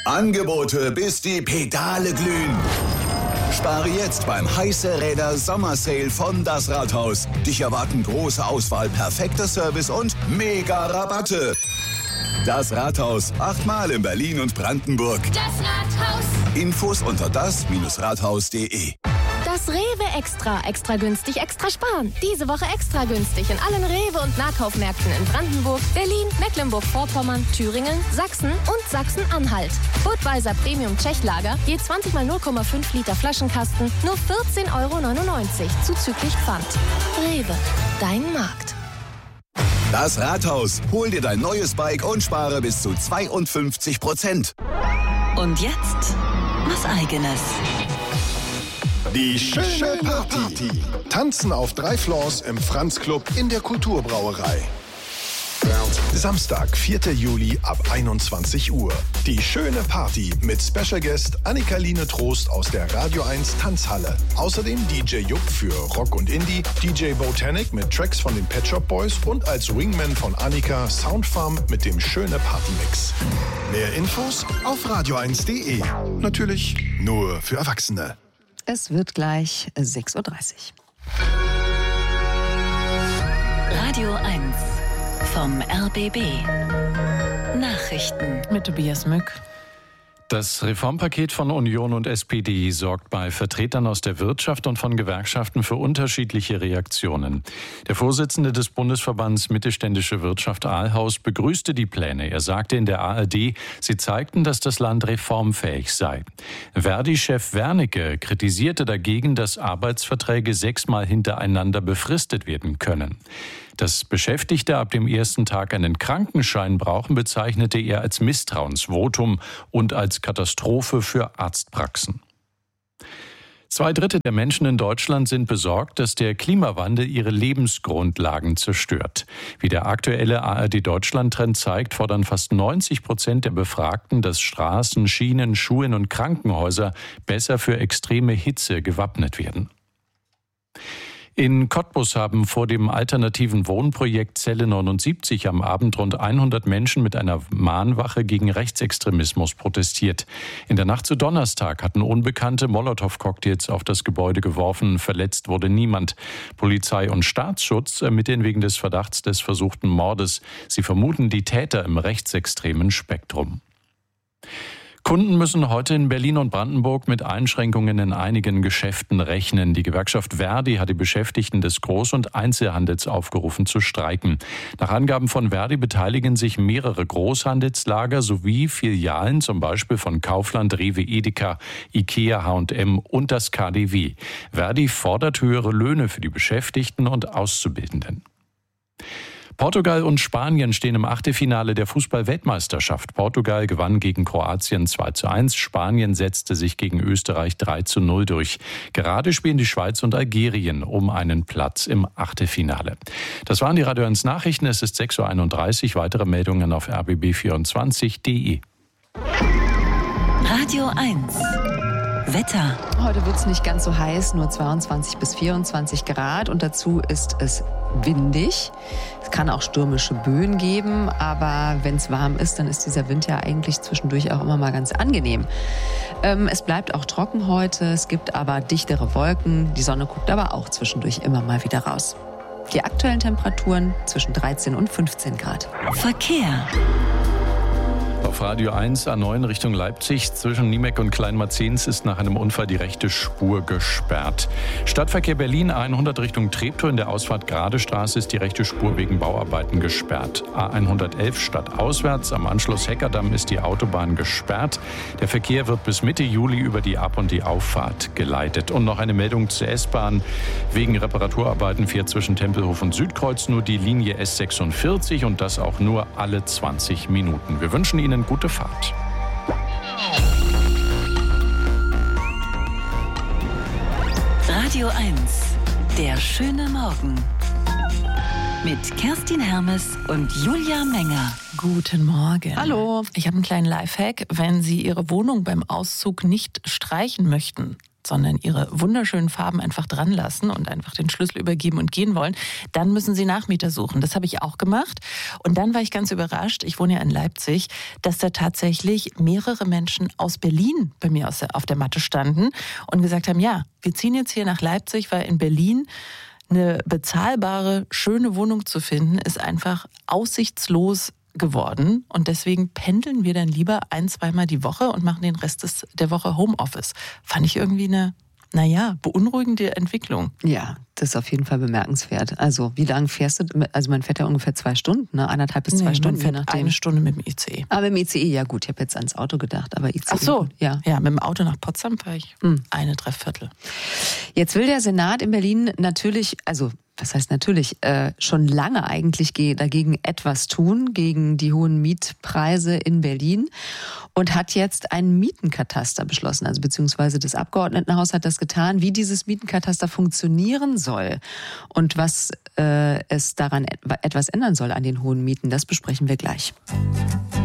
Angebote, bis die Pedale glühen. Spare jetzt beim Heiße Räder Sommersale von Das Rathaus. Dich erwarten große Auswahl, perfekter Service und mega Rabatte. Das Rathaus, 8-mal in Berlin und Brandenburg. Das Rathaus. Infos unter das-rathaus.de. Das Rewe Extra. Extra günstig, extra sparen. Diese Woche extra günstig in allen Rewe- und Nahkaufmärkten in Brandenburg, Berlin, Mecklenburg-Vorpommern, Thüringen, Sachsen und Sachsen-Anhalt. Budweiser Premium Tschechlager, je 20 mal 0,5 Liter Flaschenkasten, nur 14,99 € zuzüglich Pfand. Rewe, dein Markt. Das Rathaus. Hol dir dein neues Bike und spare bis zu 52%. Und jetzt was Eigenes. Die schöne Party. Tanzen auf 3 Floors im Franz Club in der Kulturbrauerei. Samstag, 4. Juli ab 21 Uhr. Die schöne Party mit Special Guest Annika-Line Trost aus der Radio 1 Tanzhalle. Außerdem DJ Jupp für Rock und Indie, DJ Botanic mit Tracks von den Pet Shop Boys und als Wingman von Annika Soundfarm mit dem schöne Partymix. Mehr Infos auf radio1.de. Natürlich nur für Erwachsene. Es wird gleich 6:30 Uhr. Radio 1 vom RBB. Nachrichten Mit Tobias Mück. Das Reformpaket von Union und SPD sorgt bei Vertretern aus der Wirtschaft und von Gewerkschaften für unterschiedliche Reaktionen. Der Vorsitzende des Bundesverbands Mittelständische Wirtschaft Ahlhaus begrüßte die Pläne. Er sagte in der ARD, sie zeigten, dass das Land reformfähig sei. Verdi-Chef Wernicke kritisierte dagegen, dass Arbeitsverträge 6-mal hintereinander befristet werden können. Dass Beschäftigte ab dem ersten Tag einen Krankenschein brauchen, bezeichnete er als Misstrauensvotum und als Katastrophe für Arztpraxen. 2/3 der Menschen in Deutschland sind besorgt, dass der Klimawandel ihre Lebensgrundlagen zerstört. Wie der aktuelle ARD-Deutschland-Trend zeigt, fordern fast 90% der Befragten, dass Straßen, Schienen, Schulen und Krankenhäuser besser für extreme Hitze gewappnet werden. In Cottbus haben vor dem alternativen Wohnprojekt Zelle 79 am Abend rund 100 Menschen mit einer Mahnwache gegen Rechtsextremismus protestiert. In der Nacht zu Donnerstag hatten Unbekannte Molotow-Cocktails auf das Gebäude geworfen. Verletzt wurde niemand. Polizei und Staatsschutz ermitteln wegen des Verdachts des versuchten Mordes. Sie vermuten die Täter im rechtsextremen Spektrum. Kunden müssen heute in Berlin und Brandenburg mit Einschränkungen in einigen Geschäften rechnen. Die Gewerkschaft Verdi hat die Beschäftigten des Groß- und Einzelhandels aufgerufen zu streiken. Nach Angaben von Verdi beteiligen sich mehrere Großhandelslager sowie Filialen, zum Beispiel von Kaufland, Rewe, Edeka, Ikea, H&M und das KaDeWe. Verdi fordert höhere Löhne für die Beschäftigten und Auszubildenden. Portugal und Spanien stehen im Achtelfinale der Fußball-Weltmeisterschaft. Portugal gewann gegen Kroatien 2:1. Spanien setzte sich gegen Österreich 3:0 durch. Gerade spielen die Schweiz und Algerien um einen Platz im Achtelfinale. Das waren die Radio 1 Nachrichten. Es ist 6:31 Uhr. Weitere Meldungen auf rbb24.de. Radio 1 Wetter. Heute wird es nicht ganz so heiß, nur 22 bis 24 Grad und dazu ist es windig. Es kann auch stürmische Böen geben, aber wenn es warm ist, dann ist dieser Wind ja eigentlich zwischendurch auch immer mal ganz angenehm. Es bleibt auch trocken heute, es gibt aber dichtere Wolken, die Sonne guckt aber auch zwischendurch immer mal wieder raus. Die aktuellen Temperaturen zwischen 13 und 15 Grad. Verkehr. Auf Radio 1 A9 Richtung Leipzig zwischen Niemeck und Kleinmarzens ist nach einem Unfall die rechte Spur gesperrt. Stadtverkehr Berlin A100 Richtung Treptow in der Ausfahrt Gradestraße ist die rechte Spur wegen Bauarbeiten gesperrt. A111 stadtauswärts am Anschluss Heckerdamm ist die Autobahn gesperrt. Der Verkehr wird bis Mitte Juli über die Ab- und die Auffahrt geleitet. Und noch eine Meldung zur S-Bahn. Wegen Reparaturarbeiten fährt zwischen Tempelhof und Südkreuz nur die Linie S46 und das auch nur alle 20 Minuten. Wir wünschen Ihnen gute Fahrt. Radio 1, der schöne Morgen. Mit Kerstin Hermes und Julia Menger. Guten Morgen. Hallo. Ich habe einen kleinen Lifehack. Wenn Sie Ihre Wohnung beim Auszug nicht streichen möchten, sondern ihre wunderschönen Farben einfach dran lassen und einfach den Schlüssel übergeben und gehen wollen, dann müssen sie Nachmieter suchen. Das habe ich auch gemacht. Und dann war ich ganz überrascht, ich wohne ja in Leipzig, dass da tatsächlich mehrere Menschen aus Berlin bei mir auf der Matte standen und gesagt haben, ja, wir ziehen jetzt hier nach Leipzig, weil in Berlin eine bezahlbare, schöne Wohnung zu finden, ist einfach aussichtslos geworden. Und deswegen pendeln wir dann lieber 1-2 Mal die Woche und machen den Rest der Woche Homeoffice. Fand ich irgendwie eine, beunruhigende Entwicklung. Ja, das ist auf jeden Fall bemerkenswert. Also wie lange fährst du? Also man fährt ja ungefähr 2 Stunden, ne? 1,5 bis 2 Stunden. Man fährt 1 Stunde mit dem ICE. Aber im ICE, ja gut, ich habe jetzt ans Auto gedacht, aber ICE. Ach so, gut, ja. Ja, mit dem Auto nach Potsdam fahre ich 1,75. Jetzt will der Senat in Berlin natürlich, also was heißt natürlich, schon lange eigentlich dagegen etwas tun, gegen die hohen Mietpreise in Berlin und hat jetzt einen Mietenkataster beschlossen, also beziehungsweise das Abgeordnetenhaus hat das getan, wie dieses Mietenkataster funktionieren soll und was es daran etwas ändern soll an den hohen Mieten. Das besprechen wir gleich.